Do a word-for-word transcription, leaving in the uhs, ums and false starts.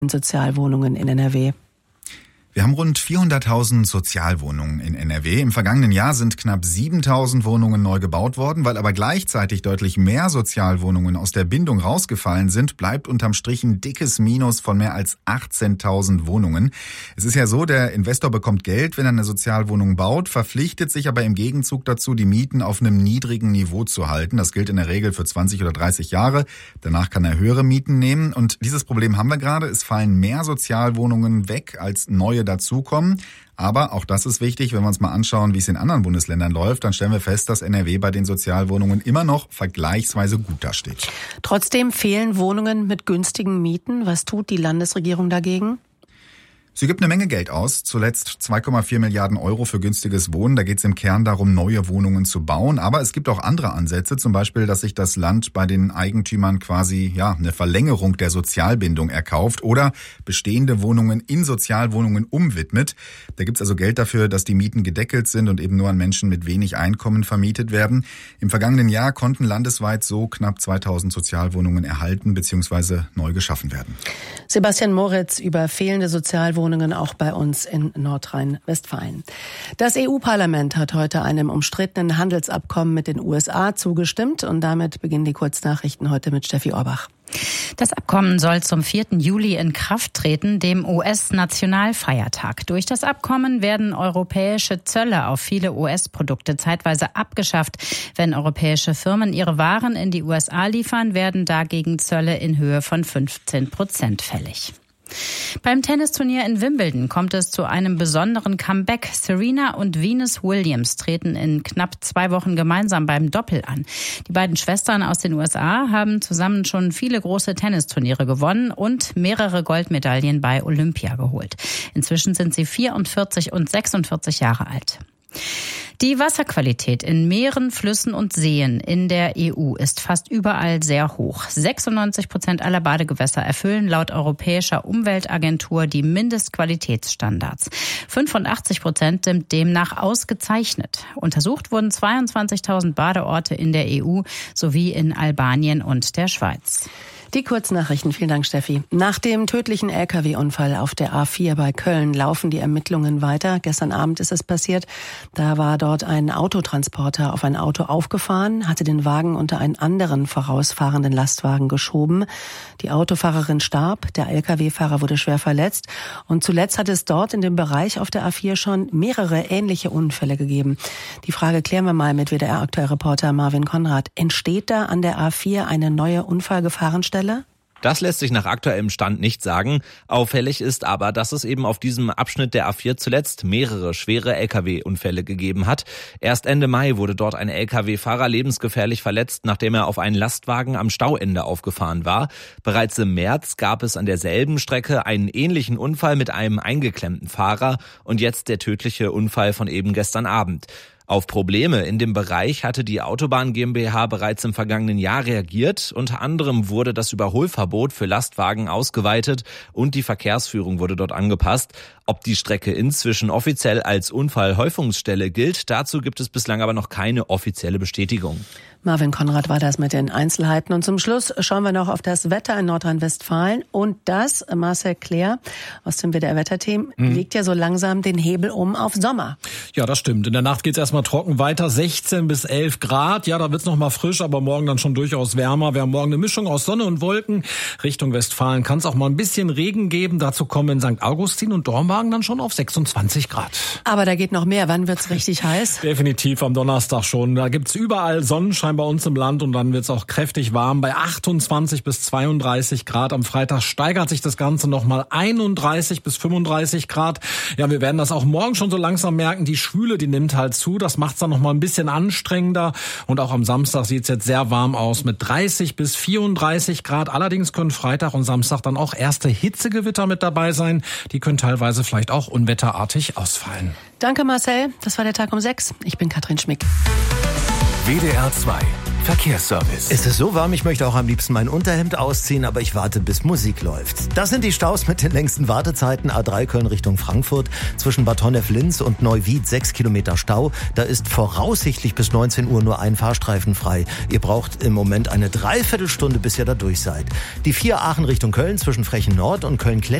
Sozialwohnungen in N R W. Wir haben rund vierhunderttausend Sozialwohnungen in N R W. Im vergangenen Jahr sind knapp siebentausend Wohnungen neu gebaut worden. Weil aber gleichzeitig deutlich mehr Sozialwohnungen aus der Bindung rausgefallen sind, bleibt unterm Strich ein dickes Minus von mehr als achtzehntausend Wohnungen. Es ist ja so, der Investor bekommt Geld, wenn er eine Sozialwohnung baut, verpflichtet sich aber im Gegenzug dazu, die Mieten auf einem niedrigen Niveau zu halten. Das gilt in der Regel für zwanzig oder dreißig Jahre. Danach kann er höhere Mieten nehmen. Und dieses Problem haben wir gerade. Es fallen mehr Sozialwohnungen weg, als neue dazukommen. Aber auch das ist wichtig, wenn wir uns mal anschauen, wie es in anderen Bundesländern läuft, dann stellen wir fest, dass N R W bei den Sozialwohnungen immer noch vergleichsweise gut dasteht. Trotzdem fehlen Wohnungen mit günstigen Mieten. Was tut die Landesregierung dagegen? Sie gibt eine Menge Geld aus, zuletzt zwei Komma vier Milliarden Euro für günstiges Wohnen. Da geht es im Kern darum, neue Wohnungen zu bauen. Aber es gibt auch andere Ansätze, zum Beispiel, dass sich das Land bei den Eigentümern quasi ja eine Verlängerung der Sozialbindung erkauft oder bestehende Wohnungen in Sozialwohnungen umwidmet. Da gibt es also Geld dafür, dass die Mieten gedeckelt sind und eben nur an Menschen mit wenig Einkommen vermietet werden. Im vergangenen Jahr konnten landesweit so knapp zweitausend Sozialwohnungen erhalten bzw. neu geschaffen werden. Sebastian Moritz über fehlende Sozialwohnungen auch bei uns in Nordrhein-Westfalen. Das E U-Parlament hat heute einem umstrittenen Handelsabkommen mit den U S A zugestimmt und damit beginnen die Kurznachrichten heute mit Steffi Orbach. Das Abkommen soll zum vierten Juli in Kraft treten, dem U S-Nationalfeiertag. Durch das Abkommen werden europäische Zölle auf viele U S-Produkte zeitweise abgeschafft. Wenn europäische Firmen ihre Waren in die U S A liefern, werden dagegen Zölle in Höhe von fünfzehn Prozent fällig. Beim Tennisturnier in Wimbledon kommt es zu einem besonderen Comeback. Serena und Venus Williams treten in knapp zwei Wochen gemeinsam beim Doppel an. Die beiden Schwestern aus den U S A haben zusammen schon viele große Tennisturniere gewonnen und mehrere Goldmedaillen bei Olympia geholt. Inzwischen sind sie vierundvierzig und sechsundvierzig Jahre alt. Die Wasserqualität in Meeren, Flüssen und Seen in der E U ist fast überall sehr hoch. sechsundneunzig Prozent aller Badegewässer erfüllen laut Europäischer Umweltagentur die Mindestqualitätsstandards. fünfundachtzig Prozent sind demnach ausgezeichnet. Untersucht wurden zweiundzwanzigtausend Badeorte in der E U sowie in Albanien und der Schweiz. Die Kurznachrichten. Vielen Dank, Steffi. Nach dem tödlichen L K W-Unfall auf der A vier bei Köln laufen die Ermittlungen weiter. Gestern Abend ist es passiert. Da war dort ein Autotransporter auf ein Auto aufgefahren, hatte den Wagen unter einen anderen vorausfahrenden Lastwagen geschoben. Die Autofahrerin starb, der L K W-Fahrer wurde schwer verletzt. Und zuletzt hat es dort in dem Bereich auf der A vier schon mehrere ähnliche Unfälle gegeben. Die Frage klären wir mal mit W D R-Aktuellreporter Marvin Konrad. Entsteht da an der A vier eine neue Unfallgefahrenstelle? Das lässt sich nach aktuellem Stand nicht sagen. Auffällig ist aber, dass es eben auf diesem Abschnitt der A vier zuletzt mehrere schwere L K W-Unfälle gegeben hat. Erst Ende Mai wurde dort ein L K W-Fahrer lebensgefährlich verletzt, nachdem er auf einen Lastwagen am Stauende aufgefahren war. Bereits im März gab es an derselben Strecke einen ähnlichen Unfall mit einem eingeklemmten Fahrer und jetzt der tödliche Unfall von eben gestern Abend. Auf Probleme in dem Bereich hatte die Autobahn GmbH bereits im vergangenen Jahr reagiert. Unter anderem wurde das Überholverbot für Lastwagen ausgeweitet und die Verkehrsführung wurde dort angepasst. Ob die Strecke inzwischen offiziell als Unfallhäufungsstelle gilt, dazu gibt es bislang aber noch keine offizielle Bestätigung. Marvin Konrad war das mit den Einzelheiten. Und zum Schluss schauen wir noch auf das Wetter in Nordrhein-Westfalen. Und das, Marcel Claire aus dem W D R-Wetterteam, mhm. legt ja so langsam den Hebel um auf Sommer. Ja, das stimmt. In der Nacht geht's erstmal trocken weiter, sechzehn bis elf Grad. Ja, da wird's noch mal frisch, aber morgen dann schon durchaus wärmer. Wir haben morgen eine Mischung aus Sonne und Wolken. Richtung Westfalen kann es auch mal ein bisschen Regen geben. Dazu kommen in Sankt Augustin und Dormagen dann schon auf sechsundzwanzig Grad. Aber da geht noch mehr. Wann wird's richtig heiß? Definitiv am Donnerstag schon. Da gibt's überall Sonnenschein bei uns im Land und dann wird's auch kräftig warm bei achtundzwanzig bis zweiunddreißig Grad. Am Freitag steigert sich das Ganze nochmal einunddreißig bis fünfunddreißig Grad. Ja, wir werden das auch morgen schon so langsam merken. Die Schwüle, die nimmt halt zu. Das macht's dann nochmal ein bisschen anstrengender. Und auch am Samstag sieht's jetzt sehr warm aus mit dreißig bis vierunddreißig Grad. Allerdings können Freitag und Samstag dann auch erste Hitzegewitter mit dabei sein. Die können teilweise vielleicht auch unwetterartig ausfallen. Danke, Marcel. Das war der Tag um sechs. Ich bin Katrin Schmick. W D R zwei. Verkehrsservice. Es ist so warm, ich möchte auch am liebsten mein Unterhemd ausziehen, aber ich warte, bis Musik läuft. Das sind die Staus mit den längsten Wartezeiten. A drei Köln Richtung Frankfurt. Zwischen Bad Honnef-Linz und Neuwied sechs Kilometer Stau. Da ist voraussichtlich bis neunzehn Uhr nur ein Fahrstreifen frei. Ihr braucht im Moment eine Dreiviertelstunde, bis ihr da durch seid. Die vier Aachen Richtung Köln zwischen Frechen Nord und Köln-Klettwig